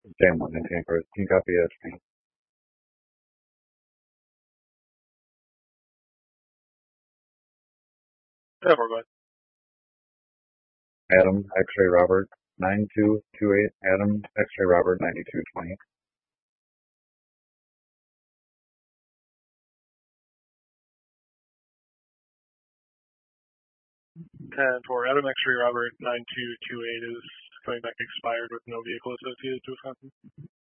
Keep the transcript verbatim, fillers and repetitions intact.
Jam one in Tankers. Can you copy S P? Yeah, we're good. Adam, X-Ray Robert, nine two two eight. Adam, X-Ray Robert, ninety-two twenty. ten for Adam X-Ray Robert nine two two eight is coming back expired with no vehicle associated to a fountain.